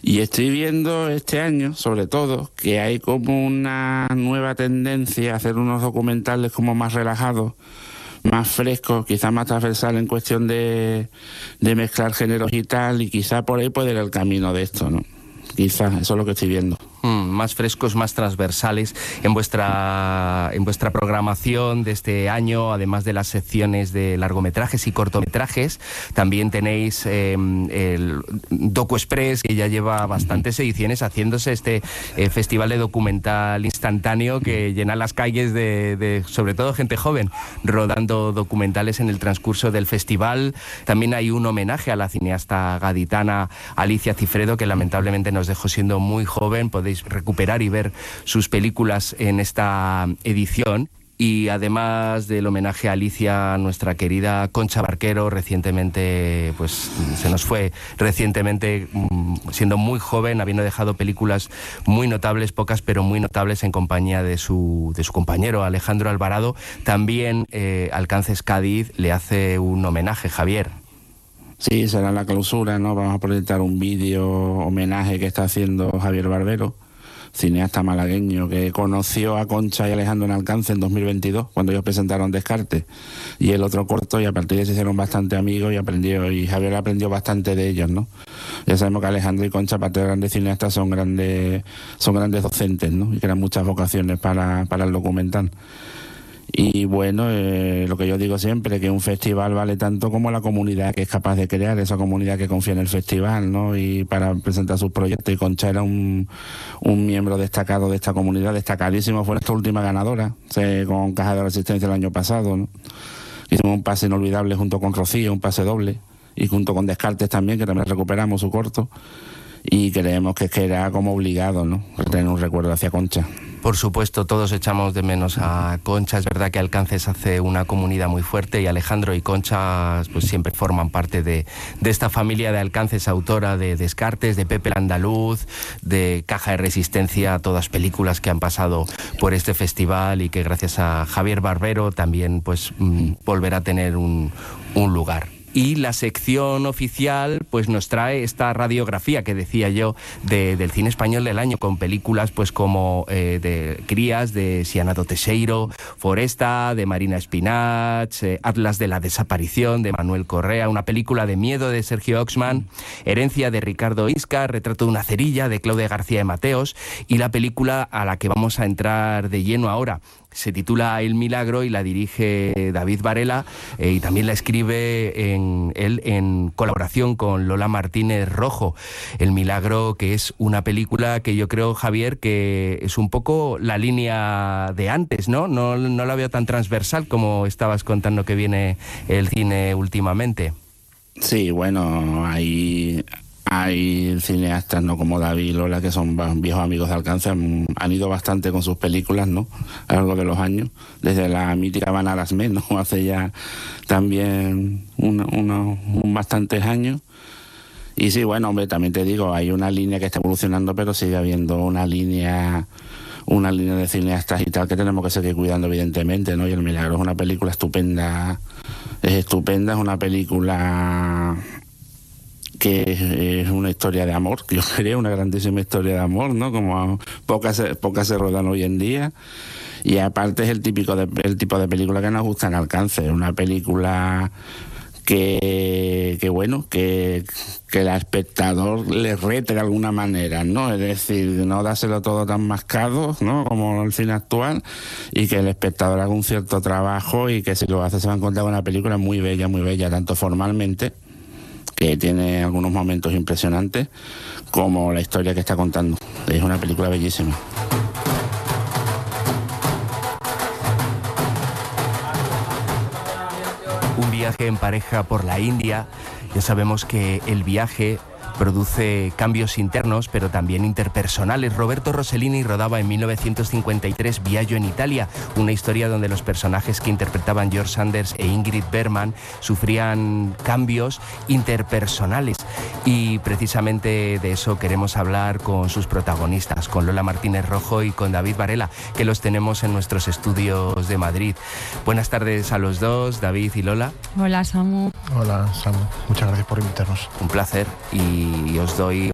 Y estoy viendo este año, sobre todo, que hay como una nueva tendencia a hacer unos documentales como más relajados, más frescos, quizás más transversal en cuestión de mezclar géneros y tal, y quizás por ahí puede ir el camino de esto, ¿no? Quizás, eso es lo que estoy viendo. Más frescos, más transversales en vuestra programación de este año, además de las secciones de largometrajes y cortometrajes. También tenéis el Docu Express, que ya lleva bastantes ediciones haciéndose este festival de documental instantáneo que llena las calles de sobre todo gente joven, rodando documentales en el transcurso del festival. También hay un homenaje a la cineasta gaditana Alicia Cifredo, que lamentablemente nos dejó siendo muy joven. Podéis recuperar y ver sus películas en esta edición. Y además del homenaje a Alicia, nuestra querida Concha Barquero, recientemente, pues se nos fue recientemente, siendo muy joven, habiendo dejado películas muy notables, pocas pero muy notables, en compañía de su compañero Alejandro Alvarado. También Alcances Cádiz le hace un homenaje, Javier. Sí, será la clausura, ¿no? Vamos a proyectar un vídeo homenaje que está haciendo Javier Barbero, cineasta malagueño que conoció a Concha y Alejandro en Alcance en 2022, cuando ellos presentaron Descartes y el otro corto, y a partir de ahí se hicieron bastante amigos y Javier aprendió bastante de ellos, ¿no? Ya sabemos que Alejandro y Concha, aparte de grandes cineastas, son grandes docentes, ¿no? Y crean muchas vocaciones para el documental. Y bueno, lo que yo digo siempre, que un festival vale tanto como la comunidad que es capaz de crear, esa comunidad que confía en el festival, ¿no? Y para presentar sus proyectos. Y Concha era un miembro destacado de esta comunidad, destacadísimo. Fue nuestra última ganadora, con Caja de Resistencia el año pasado, ¿no? Hicimos un pase inolvidable junto con Rocío, un pase doble, y junto con Descartes también, que también recuperamos su corto. Y creemos que era como obligado, ¿no? Tener un recuerdo hacia Concha. Por supuesto, todos echamos de menos a Concha. Es verdad que Alcances hace una comunidad muy fuerte, y Alejandro y Concha pues siempre forman parte de esta familia de Alcances, autora de Descartes, de Pepe el Andaluz, de Caja de Resistencia, todas películas que han pasado por este festival y que gracias a Javier Barbero también pues volverá a tener un lugar. Y la sección oficial pues nos trae esta radiografía que decía yo del cine español del año, con películas pues como de Crías, de Xianato Teixeiro, Foresta, de Marina Espinach, Atlas de la Desaparición, de Manuel Correa, una película de miedo de Sergio Oxman, Herencia de Ricardo Isca, Retrato de una cerilla de Claudia García de Mateos, y la película a la que vamos a entrar de lleno ahora se titula El Milagro y la dirige David Varela, y también la escribe en colaboración con Lola Martínez Rojo. El Milagro, que es una película que yo creo, Javier, que es un poco la línea de antes, ¿no? No la veo tan transversal como estabas contando que viene el cine últimamente. Sí, bueno, hay cineastas, ¿no?, como David y Lola, que son viejos amigos de Alcance, han ido bastante con sus películas, ¿no?, a lo largo de los años, desde la mítica Van a las Menos, hace ya también unos bastantes años. Y sí, bueno, hombre, también te digo, hay una línea que está evolucionando, pero sigue habiendo una línea de cineastas y tal que tenemos que seguir cuidando, evidentemente, ¿no? Y El Milagro es una película estupenda, es una película que es una historia de amor, yo creo, una grandísima historia de amor, ¿no? Como pocas se rodan hoy en día. Y aparte es el tipo de película que nos gusta en Alcance, una película que el espectador le rete de alguna manera, ¿no? Es decir, no dárselo todo tan mascado, ¿no?, como el cine actual, y que el espectador haga un cierto trabajo, y que si lo hace se va a encontrar una película muy bella, tanto formalmente, que tiene algunos momentos impresionantes, como la historia que está contando. Es una película bellísima. Un viaje en pareja por la India. Ya sabemos que el viaje produce cambios internos, pero también interpersonales. Roberto Rossellini rodaba en 1953 Viaggio en Italia, una historia donde los personajes que interpretaban George Sanders e Ingrid Bergman sufrían cambios interpersonales. Y precisamente de eso queremos hablar con sus protagonistas, con Lola Martínez Rojo y con David Varela, que los tenemos en nuestros estudios de Madrid. Buenas tardes a los dos, David y Lola. Hola, Samu. Hola, Samu. Muchas gracias por invitarnos. Un placer, y os doy